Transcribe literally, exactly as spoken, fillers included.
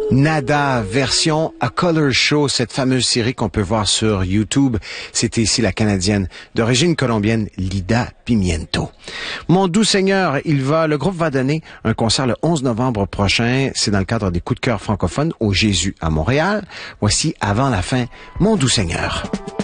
Nada, version A Color Show, cette fameuse série qu'on peut voir sur YouTube. C'était ici la Canadienne d'origine colombienne, Lida Pimiento. Mon doux Seigneur, il va, le groupe va donner un concert le onze novembre prochain. C'est dans le cadre des coups de cœur francophones au Jésus à Montréal. Voici Avant la fin, Mon doux Seigneur.